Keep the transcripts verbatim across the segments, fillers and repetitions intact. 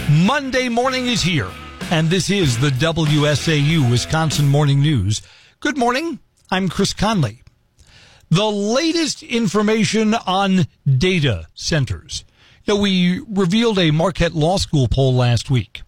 Monday morning is here, and this is the W S A U Wisconsin Morning News. Good morning. I'm Chris Conley. The latest information on data centers. You know, we revealed a Marquette Law School poll last week.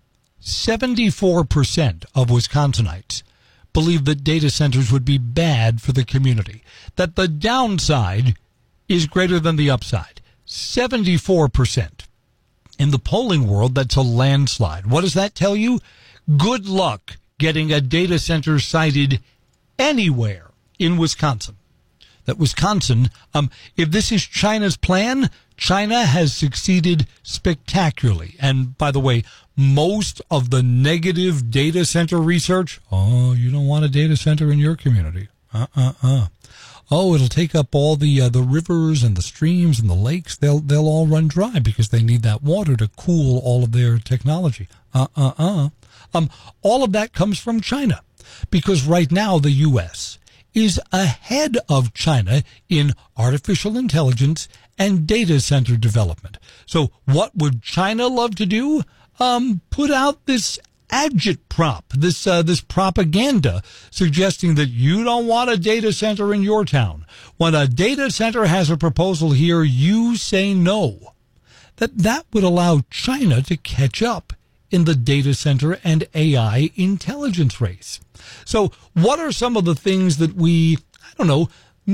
seventy-four percent of Wisconsinites believe that data centers would be bad for the community, that the downside is greater than the upside. seventy-four percent. In the polling world, that's a landslide. What does that tell you? Good luck getting a data center sited anywhere in Wisconsin. That Wisconsin, um, if this is China's plan, China has succeeded spectacularly. And by the way, most of the negative data center research, oh, you don't want a data center in your community. Uh-uh-uh. Oh, it'll take up all the uh, the rivers and the streams and the lakes. They'll they'll all run dry because they need that water to cool all of their technology. Uh-uh-uh. Um, all of that comes from China because right now the U S is ahead of China in artificial intelligence and data center development. So what would China love to do? Um, put out this agitprop, this uh, this propaganda suggesting that you don't want a data center in your town. When a data center has a proposal here, you say no. That that would allow China to catch up in the data center and A I intelligence race. So what are some of the things that we, I don't know,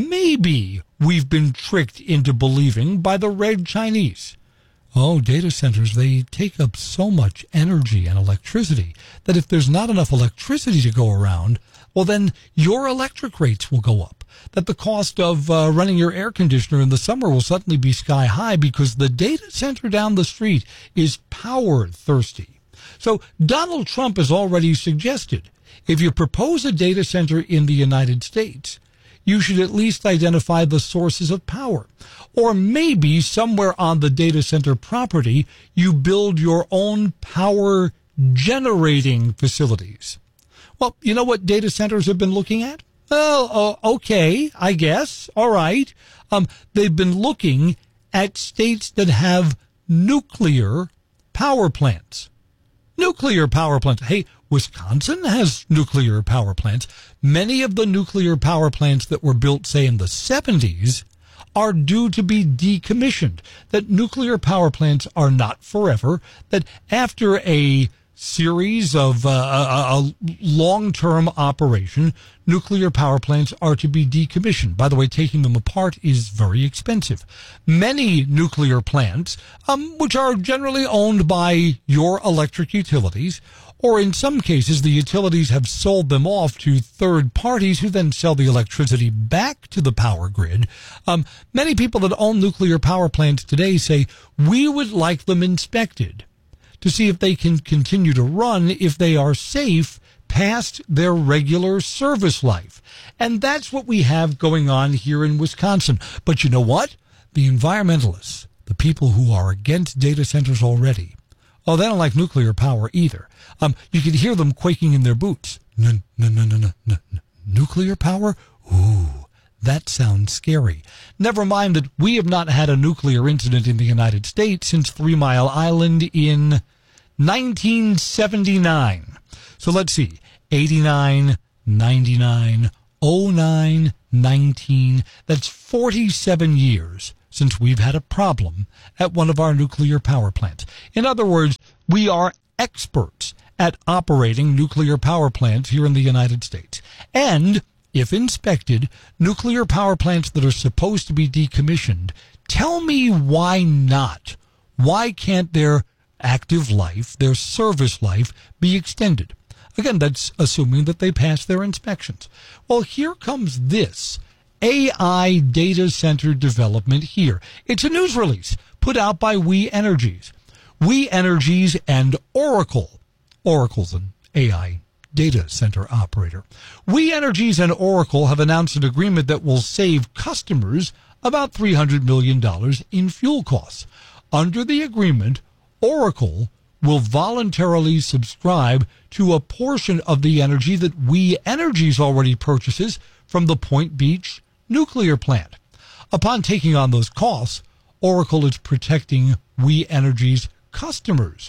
maybe we've been tricked into believing by the red Chinese? Oh, data centers, they take up so much energy and electricity that if there's not enough electricity to go around, well, then your electric rates will go up. That the cost of uh, running your air conditioner in the summer will suddenly be sky high because the data center down the street is power thirsty. So Donald Trump has already suggested if you propose a data center in the United States, you should at least identify the sources of power. Or maybe somewhere on the data center property, you build your own power generating facilities. Well, you know what data centers have been looking at? Well, uh, okay, I guess. All right. Um, they've been looking at states that have nuclear power plants. Nuclear power plants. Hey, Wisconsin has nuclear power plants. Many of the nuclear power plants that were built, say, in the seventies are due to be decommissioned. That nuclear power plants are not forever. That after a series of uh, a, a long-term operation, nuclear power plants are to be decommissioned. By the way, taking them apart is very expensive. Many nuclear plants, um, which are generally owned by your electric utilities, or in some cases, the utilities have sold them off to third parties who then sell the electricity back to the power grid. Um, many people that own nuclear power plants today say, we would like them inspected to see if they can continue to run, if they are safe past their regular service life. And that's what we have going on here in Wisconsin. But you know what? The environmentalists, the people who are against data centers already, oh, they don't like nuclear power either. Um, you can hear them quaking in their boots. No, no, no, no, no, no. Nuclear power? Ooh, that sounds scary. Never mind that we have not had a nuclear incident in the United States since Three Mile Island in nineteen seventy-nine. So let's see. eighty-nine, ninety-nine, oh nine, nineteen. That's forty-seven years since we've had a problem at one of our nuclear power plants. In other words, we are experts at operating nuclear power plants here in the United States. And if inspected, nuclear power plants that are supposed to be decommissioned, tell me why not? Why can't their active life, their service life, be extended? Again, that's assuming that they pass their inspections. Well, here comes this A I data center development here. It's a news release put out by We Energies. We Energies and Oracle. Oracle's an A I data center operator. We Energies and Oracle have announced an agreement that will save customers about three hundred million dollars in fuel costs. Under the agreement, Oracle will voluntarily subscribe to a portion of the energy that We Energies already purchases from the Point Beach nuclear plant. Upon taking on those costs, Oracle is protecting We Energies customers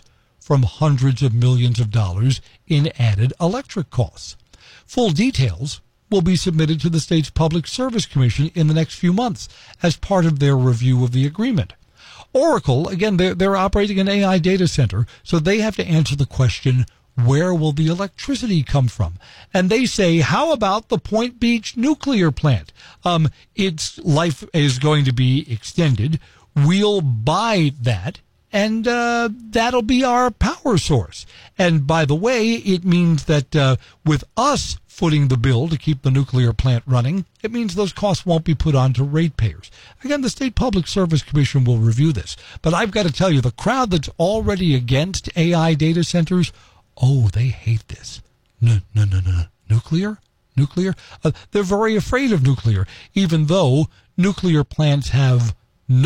from hundreds of millions of dollars in added electric costs. Full details will be submitted to the state's Public Service Commission in the next few months as part of their review of the agreement. Oracle, again, they're, they're operating an A I data center, so they have to answer the question, where will the electricity come from? And they say, how about the Point Beach nuclear plant? Um, its life is going to be extended. We'll buy that, and uh, that'll be our power source. And by the way, it means that uh, with us footing the bill to keep the nuclear plant running, it means those costs won't be put on to ratepayers. Again, the State Public Service Commission will review this. But I've got to tell you, the crowd that's already against A I data centers, oh, they hate this. No, no, no, no. Nuclear? Nuclear? Uh, they're very afraid of nuclear, even though nuclear plants have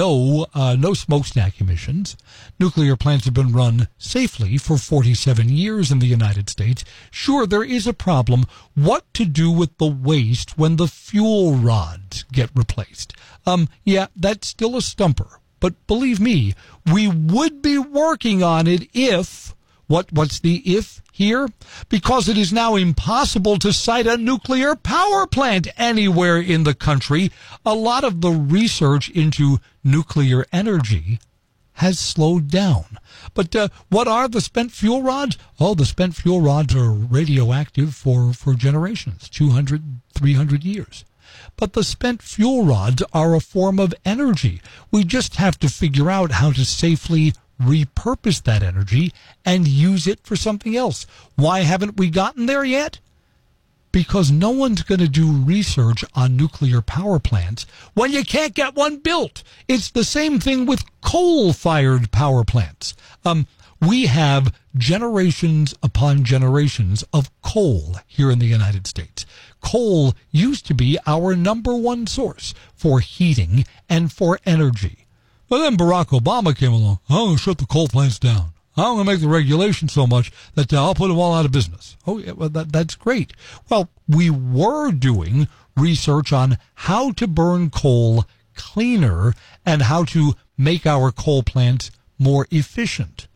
no uh, no smokestack emissions. Nuclear plants have been run safely for forty-seven years in the United States. Sure, there is a problem. What to do with the waste when the fuel rods get replaced? Um, yeah, that's still a stumper. But believe me, we would be working on it if... What what's the if here? Because it is now impossible to site a nuclear power plant anywhere in the country. A lot of the research into nuclear energy has slowed down. But uh, what are the spent fuel rods? Oh, the spent fuel rods are radioactive for, for generations, two hundred, three hundred years. But the spent fuel rods are a form of energy. We just have to figure out how to safely repurpose that energy and use it for something else. Why haven't we gotten there yet? Because no one's going to do research on nuclear power plants when you can't get one built. It's the same thing with coal-fired power plants. Um, we have generations upon generations of coal here in the United States. Coal used to be our number one source for heating and for energy. But then Barack Obama came along. I'm going to shut the coal plants down. I'm going to make the regulation so much that uh, I'll put them all out of business. Oh, yeah, well, that, that's great. Well, we were doing research on how to burn coal cleaner and how to make our coal plants more efficient.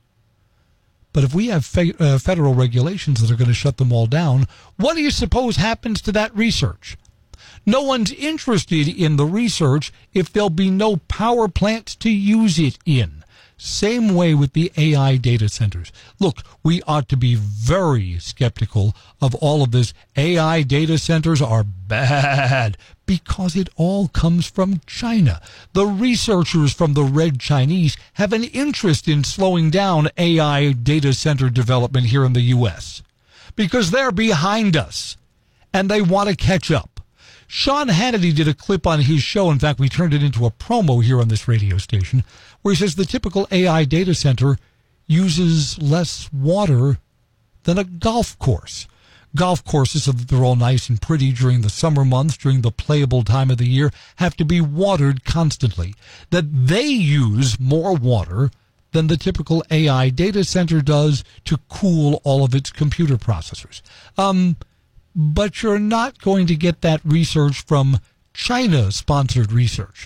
But if we have fe- uh, federal regulations that are going to shut them all down, what do you suppose happens to that research? No one's interested in the research if there'll be no power plants to use it in. Same way with the A I data centers. Look, we ought to be very skeptical of all of this. A I data centers are bad because it all comes from China. The researchers from the Red Chinese have an interest in slowing down A I data center development here in the U S because they're behind us and they want to catch up. Sean Hannity did a clip on his show. In fact, we turned it into a promo here on this radio station, where he says the typical A I data center uses less water than a golf course. Golf courses, so that they're all nice and pretty during the summer months, during the playable time of the year, have to be watered constantly. That they use more water than the typical A I data center does to cool all of its computer processors. Um... But you're not going to get that research from China-sponsored research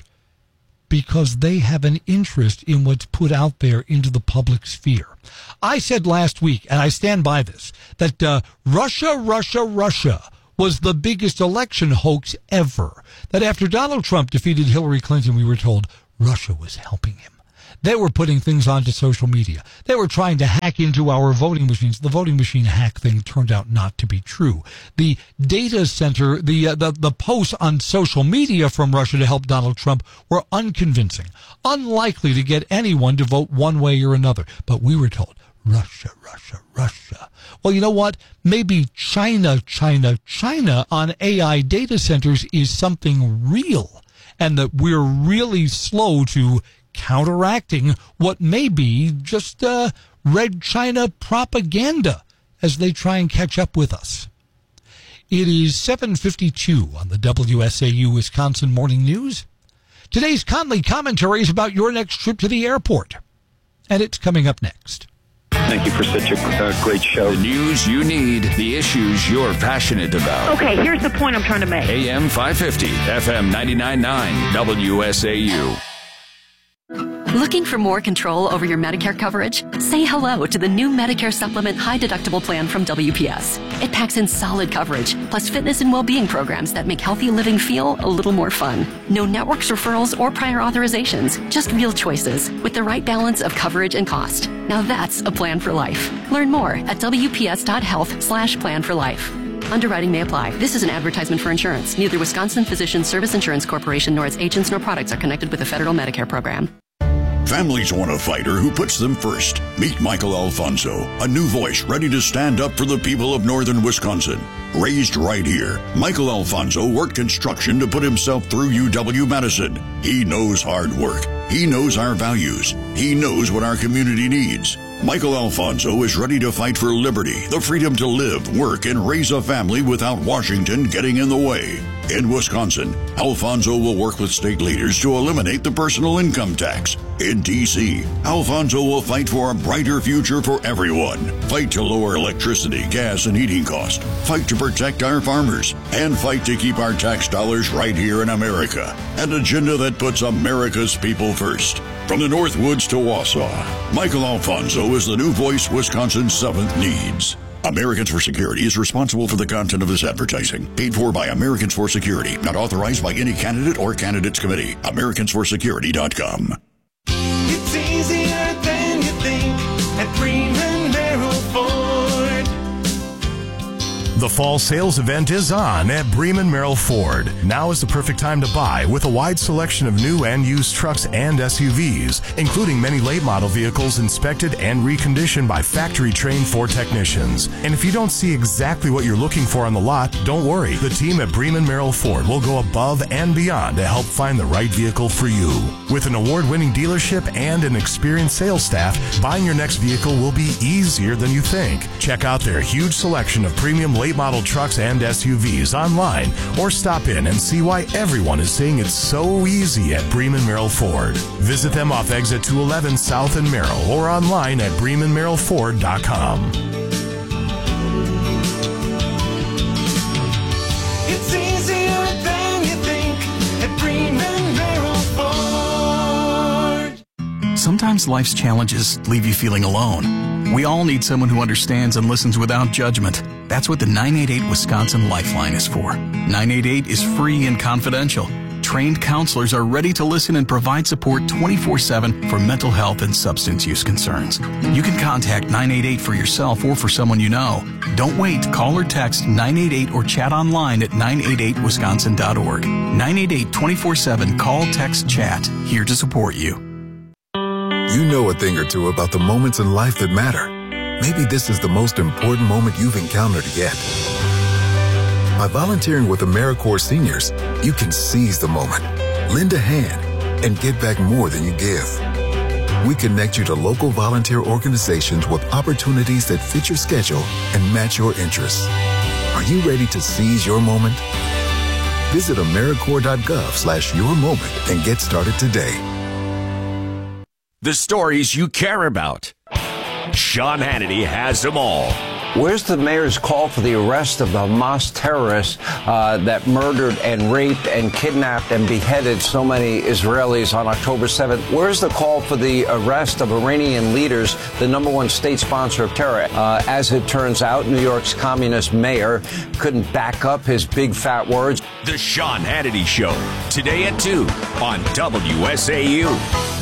because they have an interest in what's put out there into the public sphere. I said last week, and I stand by this, that uh, Russia, Russia, Russia was the biggest election hoax ever. That after Donald Trump defeated Hillary Clinton, we were told Russia was helping him. They were putting things onto social media. They were trying to hack into our voting machines. The voting machine hack thing turned out not to be true. The data center, the, uh, the, the posts on social media from Russia to help Donald Trump were unconvincing, unlikely to get anyone to vote one way or another. But we were told, Russia, Russia, Russia. Well, you know what? Maybe China, China, China on A I data centers is something real, and that we're really slow to counteracting what may be just uh, Red China propaganda as they try and catch up with us. It is seven fifty-two on the W S A U Wisconsin Morning News. Today's Conley commentary is about your next trip to the airport, and it's coming up next. Thank you for such a uh, great show. The news you need, the issues you're passionate about. Okay, here's the point I'm trying to make. A M five fifty, F M ninety-nine point nine, W S A U. Looking for more control over your Medicare coverage? Say hello to the new Medicare Supplement High Deductible Plan from W P S. It packs in solid coverage, plus fitness and well-being programs that make healthy living feel a little more fun. No networks, referrals, or prior authorizations, just real choices with the right balance of coverage and cost. Now that's a plan for life. Learn more at W P S dot health slash plan for life. Underwriting may apply. This is an advertisement for insurance. Neither Wisconsin Physicians Service Insurance Corporation nor its agents nor products are connected with the federal Medicare program. Families want a fighter who puts them first. Meet Michael Alfonso, a new voice ready to stand up for the people of northern Wisconsin. Raised right here, Michael Alfonso worked construction to put himself through U W-Madison. He knows hard work. He knows our values. He knows what our community needs. Michael Alfonso is ready to fight for liberty, the freedom to live, work, and raise a family without Washington getting in the way. In Wisconsin, Alfonso will work with state leaders to eliminate the personal income tax. In D C, Alfonso will fight for a brighter future for everyone. Fight to lower electricity, gas, and heating costs. Fight to protect our farmers. And fight to keep our tax dollars right here in America. An agenda that puts America's people first. From the Northwoods to Wausau, Michael Alfonso is the new voice Wisconsin seventh needs. Americans for Security is responsible for the content of this advertising. Paid for by Americans for Security. Not authorized by any candidate or candidates committee. Americans for Security dot com. It's easier than you think at Freeman Merrill Ford. The fall sales event is on at Bremen Merrill Ford. Now is the perfect time to buy with a wide selection of new and used trucks and S U Vs, including many late model vehicles inspected and reconditioned by factory-trained Ford technicians. And if you don't see exactly what you're looking for on the lot, don't worry. The team at Bremen Merrill Ford will go above and beyond to help find the right vehicle for you. With an award-winning dealership and an experienced sales staff, buying your next vehicle will be easier than you think. Check out their huge selection of premium late model trucks and S U Vs online, or stop in and see why everyone is saying it's so easy at Bremen Merrill Ford. Visit them off exit two eleven South in Merrill or online at Bremen Merrill Ford dot com. It's easier than you think at Freeman Merrill Ford. Sometimes life's challenges leave you feeling alone. We all need someone who understands and listens without judgment. That's what the nine eight eight Wisconsin Lifeline is for. nine eight eight is free and confidential. Trained counselors are ready to listen and provide support twenty-four seven for mental health and substance use concerns. You can contact nine eight eight for yourself or for someone you know. Don't wait. Call or text nine eight eight or chat online at nine eight eight wisconsin dot org. nine eight eight twenty-four seven call, text, chat. Here to support you. You know a thing or two about the moments in life that matter. Maybe this is the most important moment you've encountered yet. By volunteering with AmeriCorps Seniors, you can seize the moment, lend a hand, and get back more than you give. We connect you to local volunteer organizations with opportunities that fit your schedule and match your interests. Are you ready to seize your moment? Visit AmeriCorps dot gov slash your moment and get started today. The stories you care about. Sean Hannity has them all. Where's the mayor's call for the arrest of the Hamas terrorists uh, that murdered and raped and kidnapped and beheaded so many Israelis on October seventh? Where's the call for the arrest of Iranian leaders, the number one state sponsor of terror? Uh, as it turns out, New York's communist mayor couldn't back up his big fat words. The Sean Hannity Show, today at two on W S A U.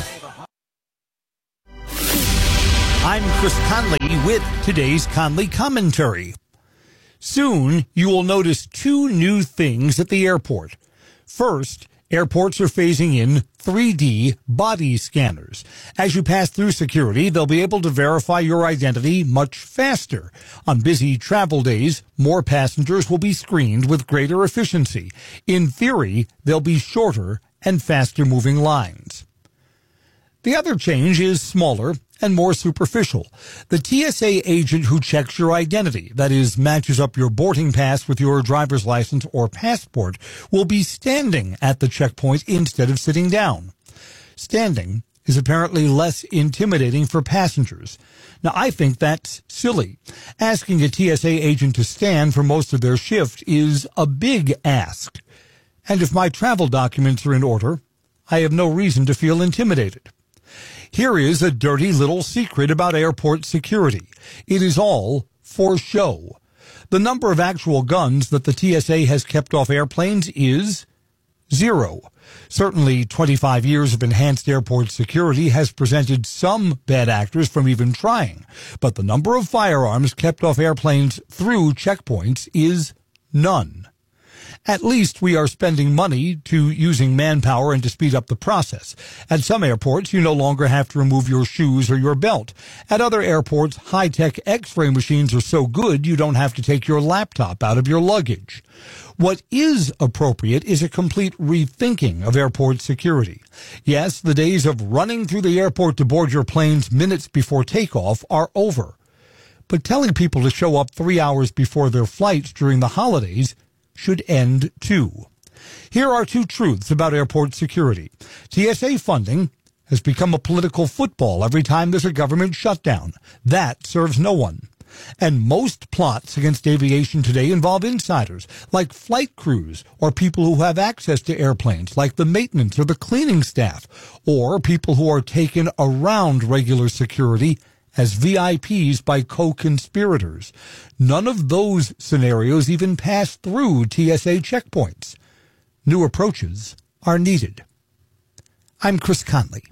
I'm Chris Conley with today's Conley Commentary. Soon, you will notice two new things at the airport. First, airports are phasing in three D body scanners. As you pass through security, they'll be able to verify your identity much faster. On busy travel days, more passengers will be screened with greater efficiency. In theory, there'll be shorter and faster moving lines. The other change is smaller and more superficial. The T S A agent who checks your identity, that is, matches up your boarding pass with your driver's license or passport, will be standing at the checkpoint instead of sitting down. Standing is apparently less intimidating for passengers. Now, I think that's silly. Asking a T S A agent to stand for most of their shift is a big ask. And if my travel documents are in order, I have no reason to feel intimidated. Here is a dirty little secret about airport security. It is all for show. The number of actual guns that the T S A has kept off airplanes is zero. Certainly, twenty-five years of enhanced airport security has prevented some bad actors from even trying. But the number of firearms kept off airplanes through checkpoints is none. At least we are spending money to using manpower and to speed up the process. At some airports, you no longer have to remove your shoes or your belt. At other airports, high-tech X-ray machines are so good you don't have to take your laptop out of your luggage. What is appropriate is a complete rethinking of airport security. Yes, the days of running through the airport to board your planes minutes before takeoff are over. But telling people to show up three hours before their flights during the holidays should end too. Here are two truths about airport security. T S A funding has become a political football every time there's a government shutdown. That serves no one. And most plots against aviation today involve insiders, like flight crews, or people who have access to airplanes, like the maintenance or the cleaning staff, or people who are taken around regular security as V I Ps by co-conspirators. None of those scenarios even pass through T S A checkpoints. New approaches are needed. I'm Chris Conley.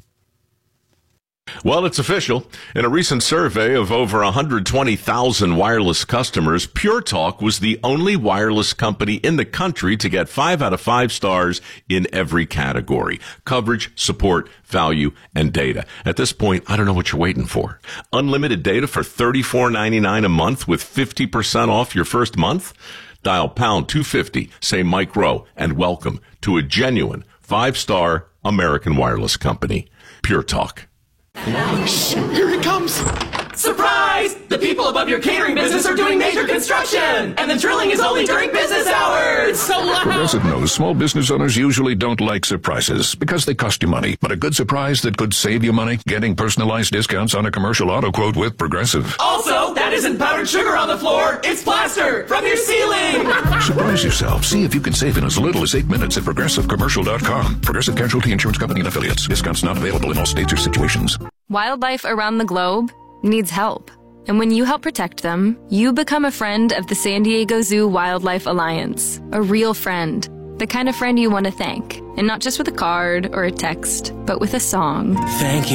Well, it's official. In a recent survey of over one hundred twenty thousand wireless customers, Pure Talk was the only wireless company in the country to get five out of five stars in every category: coverage, support, value, and data. At this point, I don't know what you're waiting for. Unlimited data for thirty-four ninety-nine a month with fifty percent off your first month? Dial pound two fifty, say Mike Rowe, and welcome to a genuine five-star American wireless company. Pure Talk. Shh, here it comes! Surprise! The people above your catering business are doing major construction! And the drilling is only during business hours! So loud! Progressive knows small business owners usually don't like surprises because they cost you money. But a good surprise that could save you money? Getting personalized discounts on a commercial auto quote with Progressive. Also, that isn't powdered sugar on the floor, it's plaster from your ceiling! Surprise yourself. See if you can save in as little as eight minutes at progressive commercial dot com. Progressive Casualty Insurance Company and Affiliates. Discounts not available in all states or situations. Wildlife around the globe needs help. And when you help protect them, you become a friend of the San Diego Zoo Wildlife Alliance. A real friend. The kind of friend you want to thank. And not just with a card or a text, but with a song. Thank you.